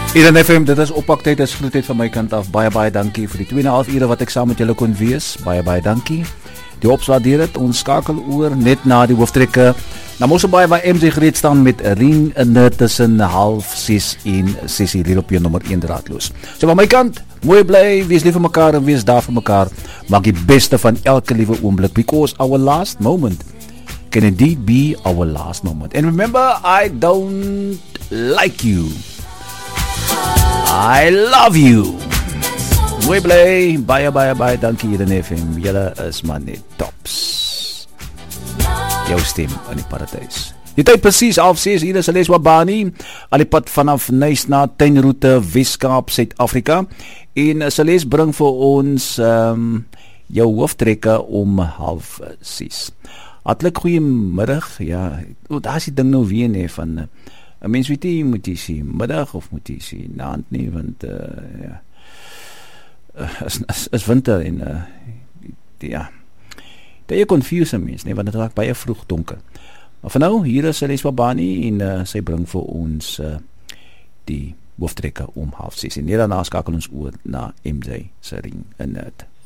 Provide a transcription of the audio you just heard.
Hier in FM, dit is oppaktijd, dit is groetheid van my kant af. Baie dankie vir die 2,5 ure wat ek saam met julle kon wees. Baie dankie. Die opswaardeer het, ons skakel oor net na die hooftrekke. Na Mosselbaai waar MJ gereed staan met Ring in tussen 5:30 en 6:00 hier op jou nommer 1 draadloos. So van my kant, mooi bly, wees lief vir mekaar en wees daar vir mekaar. Maak die beste van elke liewe oomblik, because our last moment can indeed be our last moment. And remember, I don't like you. I love you. Mooi bly, baie dankie hier in FM. Julle is maar net tops. Jou stem in die paradijs. Die tyd precies 6:30 hier is Celeste Wabani, al die pad vanaf Nysna tuinroute Weskaap, Suid-Afrika. En Celeste bring vir ons jou hooftrekke om 5:30. Hartlik goeiemiddag. Ja, daar is die ding nou weer nie van 'n mens weet nie, moet jy sê middag of moet jy sê naand nie, want ja, is winter en ja, dit confuse mens nie, want dit raak baie vroeg donker. Maar vir nou, hier is Celeste Wabani en sy bring vir ons die hooftrekke om 5:30 en daarna skakel ons oor na MJ se Ring in dit.